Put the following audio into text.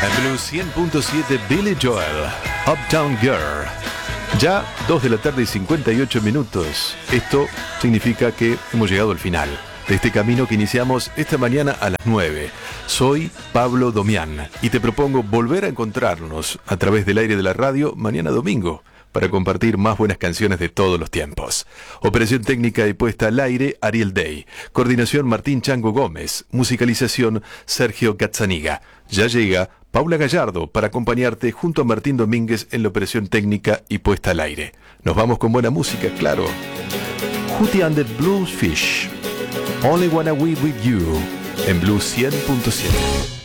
En Blue 100.7 Billy Joel, Uptown Girl. Ya 2 de la tarde y 58 minutos. Esto significa que hemos llegado al final de este camino que iniciamos esta mañana a las 9. Soy Pablo Domián y te propongo volver a encontrarnos a través del aire de la radio mañana domingo para compartir más buenas canciones de todos los tiempos. Operación técnica y puesta al aire, Ariel Day. Coordinación, Martín Chango Gómez. Musicalización, Sergio Gazzaniga. Ya llega Paula Gallardo para acompañarte junto a Martín Domínguez en la operación técnica y puesta al aire. Nos vamos con buena música, claro. Hootie and the Bluesfish. Only Wanna Be With You en Blue 100.7.